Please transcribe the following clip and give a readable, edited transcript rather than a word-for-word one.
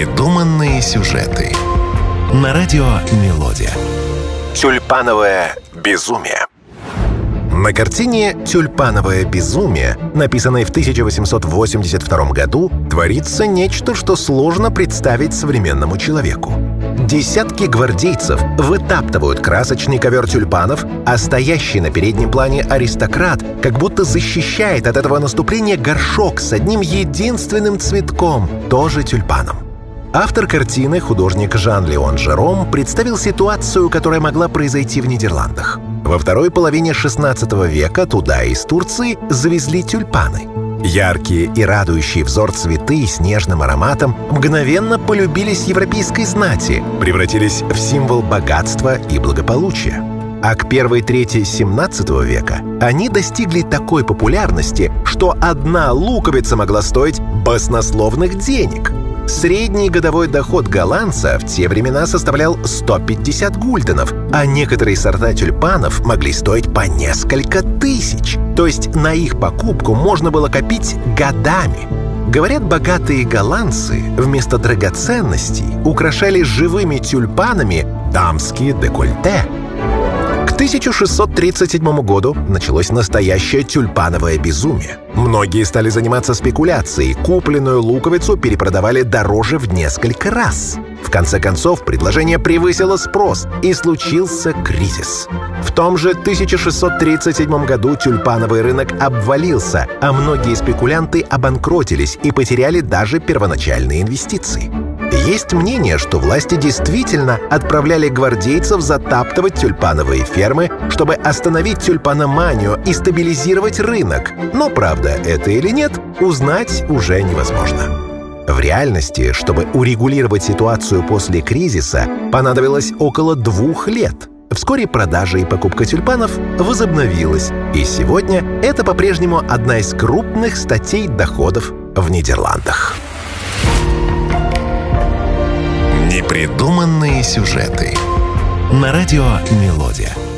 Непридуманные сюжеты. На радио «Мелодия». Тюльпановое безумие. На картине «Тюльпановое безумие», написанной в 1882 году, творится нечто, что сложно представить современному человеку. Десятки гвардейцев вытаптывают красочный ковер тюльпанов, а стоящий на переднем плане аристократ как будто защищает от этого наступления горшок с одним единственным цветком, тоже тюльпаном. Автор картины, художник Жан-Леон Жером, представил ситуацию, которая могла произойти в Нидерландах. Во второй половине XVI века туда из Турции завезли тюльпаны. Яркие и радующие взор цветы с нежным ароматом мгновенно полюбились европейской знати, превратились в символ богатства и благополучия. А к первой трети XVII века они достигли такой популярности, что одна луковица могла стоить баснословных денег. Средний годовой доход голландца в те времена составлял 150 гульденов, а некоторые сорта тюльпанов могли стоить по несколько тысяч. То есть на их покупку можно было копить годами. Говорят, богатые голландцы вместо драгоценностей украшали живыми тюльпанами дамские декольте. К 1637 году началось настоящее тюльпановое безумие. Многие стали заниматься спекуляцией, купленную луковицу перепродавали дороже в несколько раз. В конце концов, предложение превысило спрос, и случился кризис. В том же 1637 году тюльпановый рынок обвалился, а многие спекулянты обанкротились и потеряли даже первоначальные инвестиции. Есть мнение, что власти действительно отправляли гвардейцев затаптывать тюльпановые фермы, чтобы остановить тюльпаноманию и стабилизировать рынок. Но правда это или нет, узнать уже невозможно. В реальности, чтобы урегулировать ситуацию после кризиса, понадобилось около 2 лет. Вскоре продажа и покупка тюльпанов возобновилась, и сегодня это по-прежнему одна из крупных статей доходов в Нидерландах. Непридуманные сюжеты. На радио «Мелодия».